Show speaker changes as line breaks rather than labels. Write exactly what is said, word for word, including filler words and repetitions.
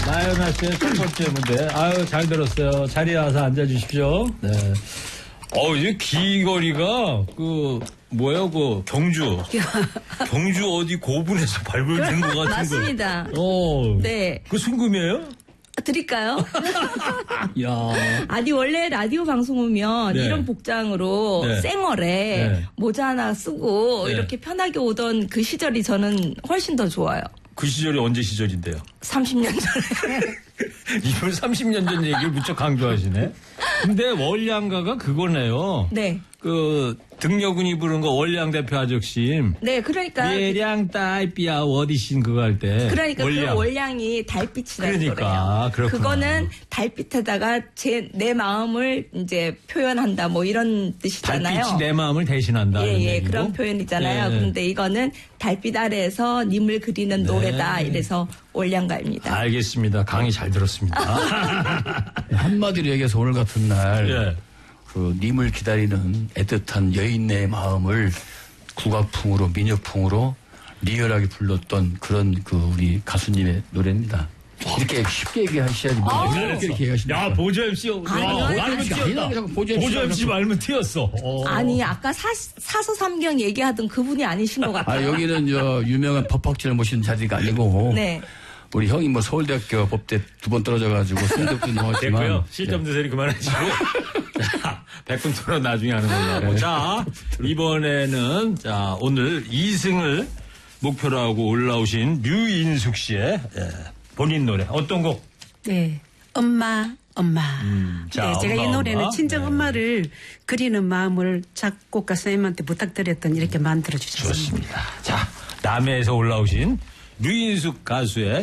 나연아 씨의 첫 번째 무대. 아유, 잘 들었어요. 자리에 와서 앉아주십시오. 네. 어, 이제 귀걸이가, 그, 뭐야, 그, 경주. 경주 어디 고분에서 발굴된 것 같은
맞습니다.
거. 어.
네.
그 순금이에요?
드릴까요?
야.
아니 원래 라디오 방송 오면
네.
이런 복장으로
네.
쌩얼에
네.
모자 하나 쓰고
네.
이렇게 편하게 오던 그 시절이 저는 훨씬 더 좋아요.
그 시절이 언제 시절인데요?
삼십 년 전에.
이분 삼십 년 전 얘기를 무척 강조하시네. 근데 월량가가 그거네요.
네.
그 등려군이 부른 거 월량 대표 아저씨.
네, 그러니까.
예량 딸비야 어디신 그거 할 때.
그러니까
월량.
그 월량이 달빛이라는
그러니까,
거래요.
그렇구나.
그거는 달빛에다가 제, 내 마음을 이제 표현한다 뭐 이런 뜻이잖아요.
달빛이 내 마음을 대신한다.
예, 예,
얘기고.
그런 표현이잖아요.
예.
그런데 이거는 달빛 아래에서 님을 그리는
네.
노래다. 이래서 월량가입니다.
알겠습니다. 강의 잘 들었습니다.
한마디로 얘기해서 오늘 같은 날
예.
그 님을 기다리는 애틋한 여인의 마음을 국악풍으로 민요풍으로 리얼하게 불렀던 그런 그 우리 가수님의 노래입니다. 이렇게 쉽게 얘기하셔야지 뭐
아,
이렇게 이렇게 얘기하시면
야, 보조 엠씨.
아니요.
말문 튀었다.
보조
보조 엠씨 말문 튀었어. 어.
아니 아까 사, 사서삼경 얘기하던 그분이 아니신 것 같아요.
아 여기는 저 유명한 법학자를 모신 자리가 아니고
네.
우리 형이 뭐 서울대학교 법대 두 번 떨어져가지고 승급도 나왔지만
됐고요. 실점 드세리 그만하시고. 자, 백분 토론 나중에 하는 걸로 하고. 자, 이번에는, 자, 오늘 이 승을 목표로 하고 올라오신 류인숙 씨의 예, 본인 노래. 어떤 곡?
네. 엄마, 엄마.
음, 자,
네, 제가
엄마,
이 노래는
엄마.
친정
네.
엄마를 그리는 마음을 작곡가 선생님한테 부탁드렸더니 이렇게 만들어 주셨습니다.
좋습니다. 자, 남해에서 올라오신 류인숙 가수의